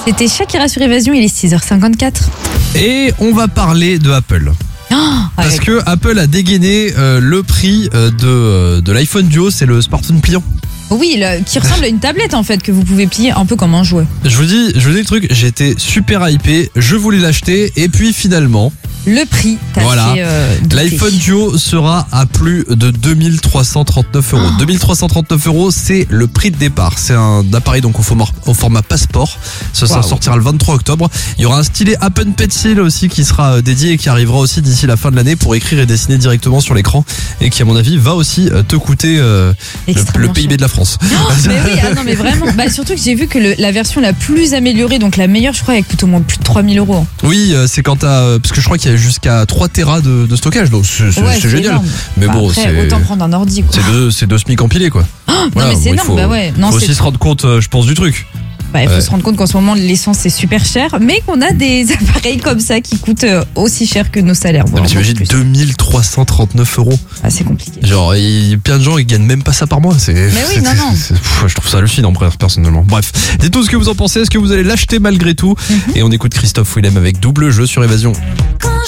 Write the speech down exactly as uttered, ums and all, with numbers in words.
C'était Shakira sur Évasion, il est six heures cinquante-quatre. Et on va parler de Apple. Oh, Parce avec... que Apple a dégainé euh, le prix euh, de, euh, de l'iPhone Duo, c'est le smartphone pliant. Oui, le- qui ressemble à une tablette en fait, que vous pouvez plier un peu comme un jouet. Je vous dis, je vous dis le truc, j'étais super hypé, je voulais l'acheter et puis finalement, Le prix, t'as Voilà. fait euh, douter. l'iPhone Duo sera à plus de deux mille trois cent trente-neuf euros. Oh. deux mille trois cent trente-neuf euros, c'est le prix de départ. C'est un appareil donc au format, au format passeport. Ça, ça Wow. sortira le vingt-trois octobre. Il y aura un stylet Apple Pencil aussi qui sera euh, dédié et qui arrivera aussi d'ici la fin de l'année pour écrire et dessiner directement sur l'écran et qui à mon avis va aussi euh, te coûter euh, le, Extrêmement le P I B cher. de la France. Oh, mais oui, ah non mais vraiment. Bah, surtout que j'ai vu que le- la version la plus améliorée, donc la meilleure, je crois, elle coûte au moins plus de trois mille euros. Oui, euh, c'est quand t'as euh, parce que je crois qu'il y a jusqu'à trois téras de, de stockage, donc c'est c'est- Ouais, c'est génial. énorme. Mais Bah, bon, après, c'est autant prendre un ordi, quoi. c'est deux, c'est deux SMIC empilés quoi. Non Voilà, mais c'est bon, il énorme, faut- bah ouais. Non, faut c'est- aussi se rendre compte, euh, je pense, du truc. bah, il faut Ouais. se rendre compte qu'en ce moment l'essence c'est super cher, mais qu'on a des appareils comme ça qui coûtent euh, aussi cher que nos salaires. Non, voire mais t'imagines beaucoup plus. deux mille trois cent trente-neuf euros. Ah, c'est compliqué. Genre, il y a plein de gens qui gagnent même pas ça par mois. C'est, oui, c'est- non, non. c'est- pff, je trouve ça hallucinant, bref, personnellement. Bref, dites-nous ce que vous en pensez. Est-ce que vous allez l'acheter malgré tout? Mhm. Et on écoute Christophe Willem avec Double Jeu sur Évasion.